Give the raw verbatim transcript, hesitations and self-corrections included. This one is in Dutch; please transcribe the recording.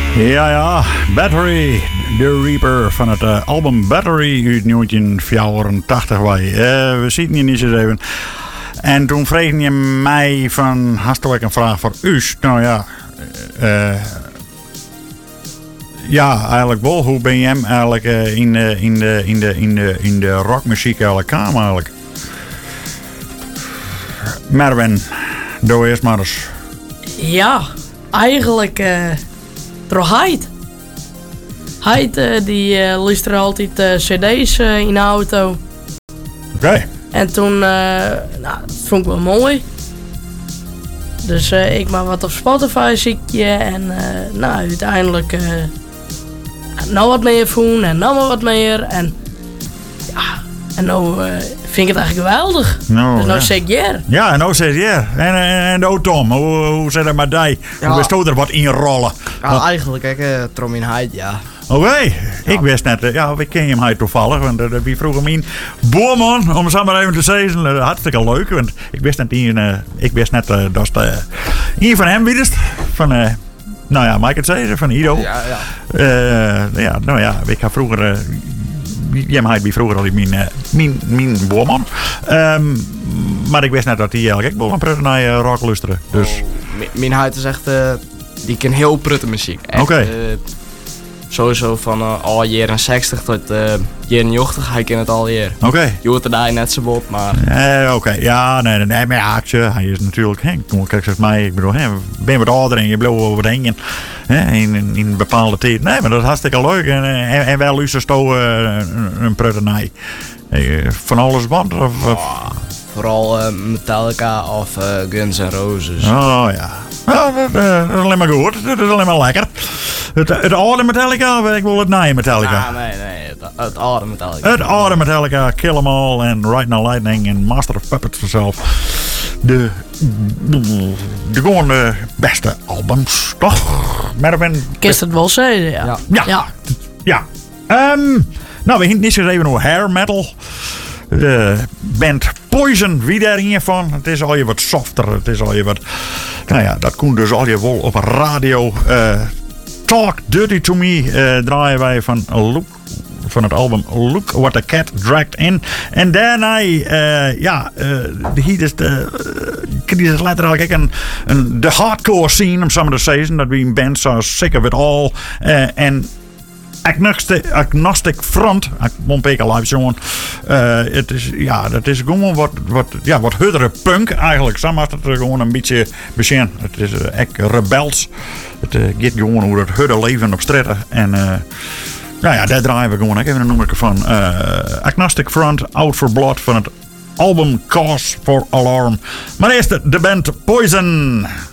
Ja, ja, Battery, The Reaper van het uh, album Battery uit negentien vierentachtig. Wij. Uh, we zitten hier niet eens even. En toen vreeg je mij van, hast ik een vraag voor u? Nou ja, uh, ja, eigenlijk wel. Hoe ben je hem eigenlijk uh, in, de, in, de, in, de, in, de, in de rockmuziek eigenlijk kwam eigenlijk? Merwin, doe eerst maar eens. Ja, eigenlijk uh, door Heid. Heid uh, die uh, luisterde altijd uh, cd's uh, in de auto. Oké. Okay. En toen, uh, nou, dat vond ik wel mooi. Dus uh, ik maar wat op Spotify ziekje en uh, nou, uiteindelijk uh, nou wat meer voelen en nou maar wat meer. En ja, en nou uh, vind ik het eigenlijk geweldig. No, dus nou ja. zeg ik ja. Ja, nou zeg je ja. En, en, en de Tom, hoe, hoe zit het met die? Ja. Hoe wist je er wat inrollen? Ja, wat? Eigenlijk, kijk, uh, Tromin Heid, ja. Oké, okay. ja. Ik wist net, ja, ik ken hem toevallig, want uh, wie vroeg mijn boerman om zo maar even te zeggen, uh, hartstikke leuk, want ik wist net, uh, ik wist net uh, dat het uh, een van hem wist, van, uh, nou ja, mag ik het zeggen, van Ido. Ja, ja. Uh, ja, nou ja, ik had vroeger, uh, jij had bij vroeger al mijn, uh, mijn, mijn boerman, um, maar ik wist net dat hij eigenlijk wel een prutte naar uh, rock lusteren, dus. Oh, mijn huid is echt, uh, die kan heel prutte muziek. Oké. Okay. Uh, Sowieso van uh, al jaren zestig tot uh, jaren tachtig, hij kent het al hier. Oké. Okay. Je hoort er daar net zo bot, maar... Nee, oké. Okay. Ja, nee, nee, maar ja, hij is natuurlijk... Hè, kijk, zeg mij, ik bedoel, hè, ben je wat ouder en je blijft wel wat heen hè, in, in, in een bepaalde tijd. Nee, maar dat is hartstikke leuk. En, en, en wel luistert toch uh, een, een pruttenij. Uh, van alles wat? Of, of? Oh, vooral uh, Metallica of uh, Guns N' Roses. Oh ja. Nou, dat, uh, dat is alleen maar goed. Dat is alleen maar lekker. Het, het oude Metallica of ik wil het nieuwe Metallica? Ja, nee, nee. Het, het oude Metallica. Het oude Metallica. Kill 'Em All en Ride No Lightning en Master of Puppets vanzelf. De, de, de gewoon de beste albums, toch? Merwin. Kist het wel zeggen, ja. Ja. Ja. ja. ja. Um, nou, we hinten niet eens even over hair metal. De band Poison, wie daar in van? Het is al je wat softer. Het is al je wat... Nou ja, dat kon dus al je wel op radio. Uh, Talk Dirty To Me uh, draaien wij van Look, van het album Look What The Cat Dragged In. En daarna, uh, ja, uh, hier is de, uh, die is letterlijk een, een, de hardcore scene, om zo maar te zeggen. Dat we een band zo sick of it all. Uh, en Agnostic, agnostic Front, ik moet een live jongen. Uh, het is, ja, dat is gewoon wat, wat, ja, wat huddere punk eigenlijk. Zo mag het gewoon een beetje bezien. Het is uh, echt rebels. Het uh, gaat gewoon hoe het hudde leven op straat. En uh, nou ja, daar draaien we gewoon even een nummer van. Uh, Agnostic Front, Out For Blood van het album Cause For Alarm. Maar eerst de band Poison.